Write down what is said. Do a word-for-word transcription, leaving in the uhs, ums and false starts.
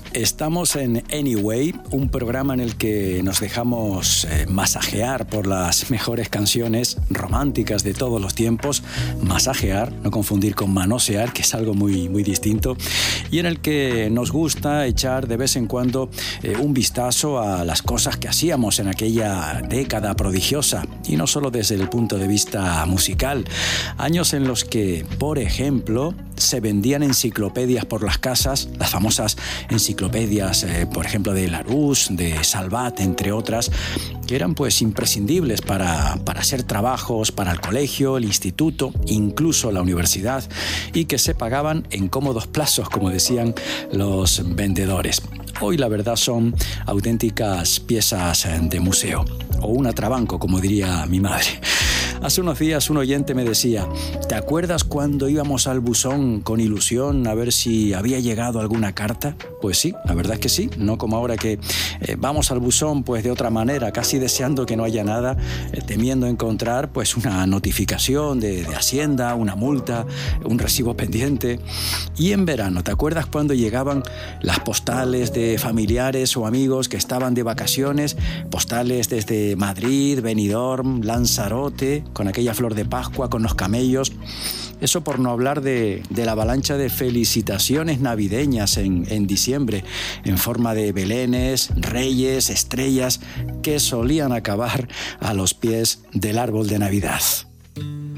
Estamos en Anyway, un programa en el que nos dejamos eh, masajear por las mejores canciones románticas de todos los tiempos. Masajear, no confundir con manosear, que es algo muy, muy distinto. Y en el que nos gusta echar de vez en cuando eh, un vistazo a las cosas que hacíamos en aquella década prodigiosa. Y no solo desde el punto de vista musical. Años en los que, por ejemplo, se vendían enciclopedias por las casas, las famosas enciclopedias, eh, por ejemplo, de Larousse, de Salvat, entre otras, que eran pues imprescindibles para, para hacer trabajos para el colegio, el instituto, incluso la universidad, y que se pagaban en cómodos plazos, como decían los vendedores. Hoy la verdad son auténticas piezas de museo, o un atrabanco, como diría mi madre. Hace unos días un oyente me decía, ¿te acuerdas cuando íbamos al buzón con ilusión a ver si había llegado alguna carta? Pues sí, la verdad es que sí, no como ahora que eh, vamos al buzón pues de otra manera, casi deseando que no haya nada, eh, temiendo encontrar pues una notificación de, de Hacienda, una multa, un recibo pendiente. Y en verano, ¿te acuerdas cuando llegaban las postales de familiares o amigos que estaban de vacaciones? Postales desde Madrid, Benidorm, Lanzarote, con aquella flor de Pascua, con los camellos. Eso por no hablar de, de la avalancha de felicitaciones navideñas en, en diciembre, en forma de belenes, reyes, estrellas, que solían acabar a los pies del árbol de Navidad.